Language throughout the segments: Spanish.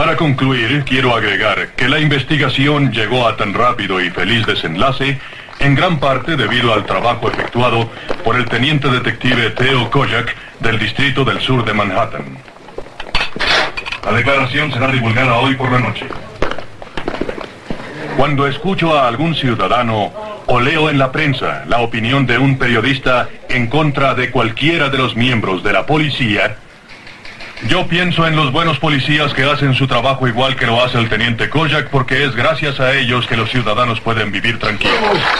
Para concluir, quiero agregar que la investigación llegó a tan rápido y feliz desenlace en gran parte debido al trabajo efectuado por el teniente detective Theo Kojak del Distrito del Sur de Manhattan. La declaración será divulgada hoy por la noche. Cuando escucho a algún ciudadano o leo en la prensa la opinión de un periodista en contra de cualquiera de los miembros de la policía, yo pienso en los buenos policías que hacen su trabajo igual que lo hace el teniente Kojak, porque es gracias a ellos que los ciudadanos pueden vivir tranquilos.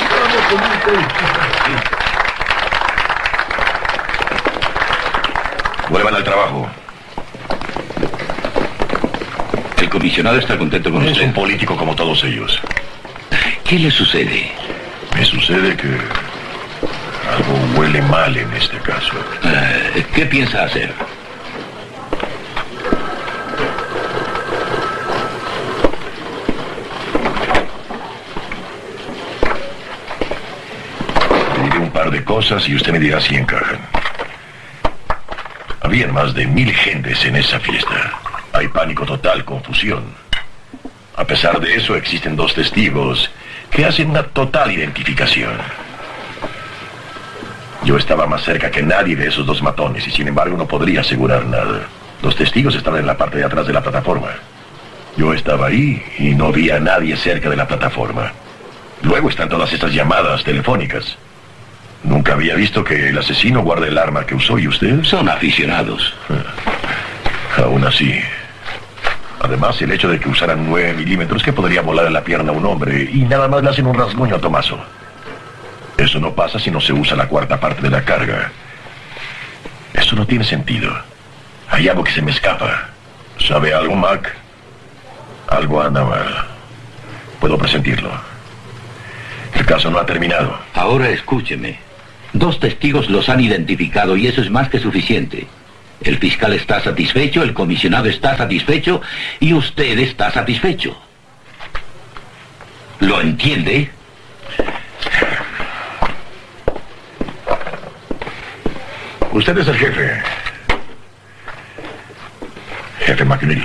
Vuelvan al trabajo. El comisionado está contento con Es usted. un político como todos ellos. ¿Qué le sucede? Me sucede que algo huele mal en este caso. ¿Qué piensa hacer? Le diré un par de cosas y usted me dirá si encajan. Habían más de 1000 gentes en esa fiesta. Hay pánico total, confusión. A pesar de eso, existen 2 testigos que hacen una total identificación. Yo estaba más cerca que nadie de esos 2 matones y sin embargo no podría asegurar nada. Los testigos estaban en la parte de atrás de la plataforma. Yo estaba ahí y no vi a nadie cerca de la plataforma. Luego están todas estas llamadas telefónicas. Nunca había visto que el asesino guarde el arma que usó. ¿Y usted? Son aficionados. Aún así. Además, el hecho de que usaran 9 milímetros que podría volar en la pierna a un hombre y nada más le hacen un rasguño a Tomaso. Eso no pasa si no se usa la 4ª parte de la carga. Eso no tiene sentido. Hay algo que se me escapa. ¿Sabe algo, Mac? Algo anda mal. Puedo presentirlo. El caso no ha terminado. Ahora escúcheme. 2 testigos los han identificado y eso es más que suficiente. El fiscal está satisfecho, el comisionado está satisfecho y usted está satisfecho. ¿Lo entiende? Usted es el jefe. Jefe McNeil.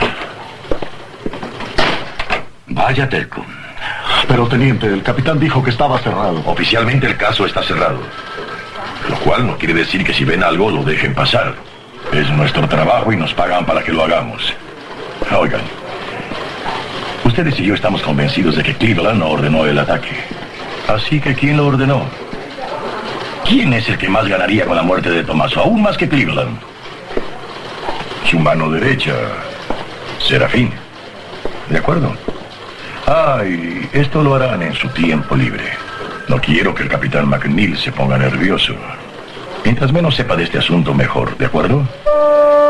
Vaya, Telco. Pero, teniente, el capitán dijo que estaba cerrado. Oficialmente el caso está cerrado. Lo cual no quiere decir que si ven algo lo dejen pasar. Es nuestro trabajo y nos pagan para que lo hagamos. Oigan, ustedes y yo estamos convencidos de que Cleveland no ordenó el ataque. Así que, ¿quién lo ordenó? ¿Quién es el que más ganaría con la muerte de Tomaso? Aún más que Cleveland. Su mano derecha, Serafín. ¿De acuerdo? Y esto lo harán en su tiempo libre. No quiero que el capitán McNeil se ponga nervioso. Mientras menos sepa de este asunto, mejor, ¿de acuerdo?